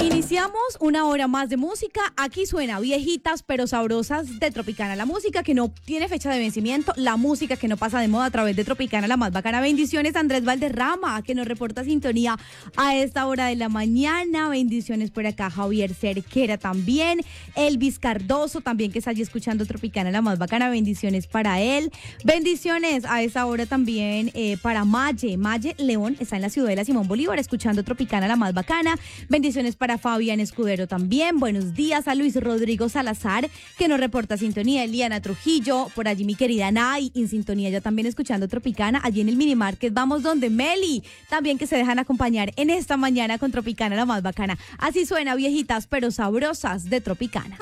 Iniciamos una hora más de música. Aquí suena Viejitas pero Sabrosas de Tropicana. La música que no tiene fecha de vencimiento, la música que no pasa de moda a través de Tropicana, la más bacana. Bendiciones a Andrés Valderrama, que nos reporta sintonía a esta hora de la mañana. Bendiciones por acá Javier Cerquera también. Elvis Cardoso también, que está allí escuchando Tropicana, la más bacana. Bendiciones para él. Bendiciones a esta hora también para Maye. Maye León está en la ciudad de la Simón Bolívar escuchando Tropicana, la más bacana. Bendiciones para Fabián Escudero también. Buenos días a Luis Rodrigo Salazar, que nos reporta sintonía. Eliana Trujillo, por allí mi querida Nay, en sintonía ya también escuchando Tropicana. Allí en el Minimarket vamos donde Meli, también, que se dejan acompañar en esta mañana con Tropicana, la más bacana. Así suena Viejitas pero Sabrosas de Tropicana.